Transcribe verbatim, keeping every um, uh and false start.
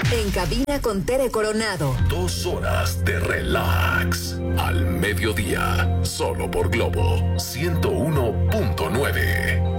En cabina con Tere Coronado. Dos horas de relax. Al mediodía. Solo por Globo ciento uno punto nueve.